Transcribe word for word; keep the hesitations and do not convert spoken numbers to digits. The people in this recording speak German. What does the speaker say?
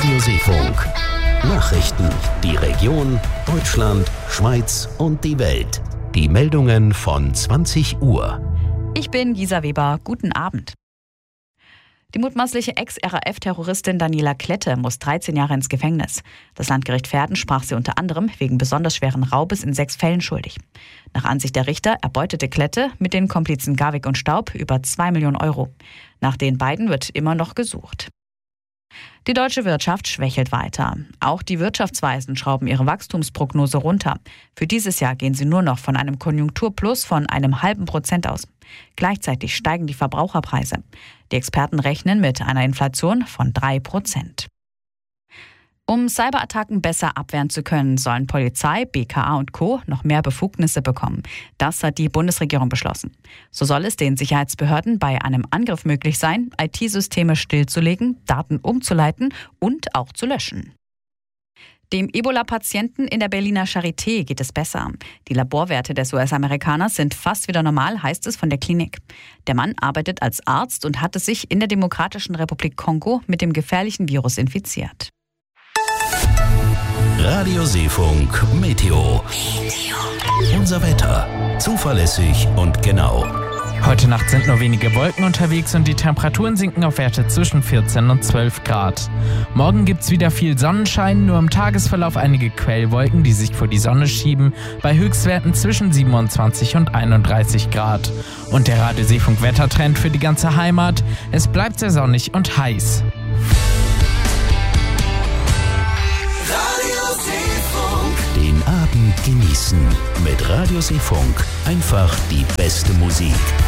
Radio Seefunk. Nachrichten, die Region, Deutschland, Schweiz und die Welt. Die Meldungen von zwanzig Uhr. Ich bin Gisa Weber. Guten Abend. Die mutmaßliche Ex-R A F-Terroristin Daniela Klette muss dreizehn Jahre ins Gefängnis. Das Landgericht Verden sprach sie unter anderem wegen besonders schweren Raubes in sechs Fällen schuldig. Nach Ansicht der Richter erbeutete Klette mit den Komplizen Garwig und Staub über zwei Millionen Euro. Nach den beiden wird immer noch gesucht. Die deutsche Wirtschaft schwächelt weiter. Auch die Wirtschaftsweisen schrauben ihre Wachstumsprognose runter. Für dieses Jahr gehen sie nur noch von einem Konjunkturplus von einem halben Prozent aus. Gleichzeitig steigen die Verbraucherpreise. Die Experten rechnen mit einer Inflation von drei Prozent. Um Cyberattacken besser abwehren zu können, sollen Polizei, B K A und Co. noch mehr Befugnisse bekommen. Das hat die Bundesregierung beschlossen. So soll es den Sicherheitsbehörden bei einem Angriff möglich sein, I T-Systeme stillzulegen, Daten umzuleiten und auch zu löschen. Dem Ebola-Patienten in der Berliner Charité geht es besser. Die Laborwerte des U S-Amerikaners sind fast wieder normal, heißt es von der Klinik. Der Mann arbeitet als Arzt und hatte sich in der Demokratischen Republik Kongo mit dem gefährlichen Virus infiziert. Radio Seefunk Meteo. Unser Wetter. Zuverlässig und genau. Heute Nacht sind nur wenige Wolken unterwegs und die Temperaturen sinken auf Werte zwischen vierzehn und zwölf Grad. Morgen gibt's wieder viel Sonnenschein, nur im Tagesverlauf einige Quellwolken, die sich vor die Sonne schieben, bei Höchstwerten zwischen siebenundzwanzig und einunddreißig Grad. Und der Radio Seefunk Wettertrend für die ganze Heimat: Es bleibt sehr sonnig und heiß. Den Abend genießen mit Radio Seefunk. Einfach die beste Musik.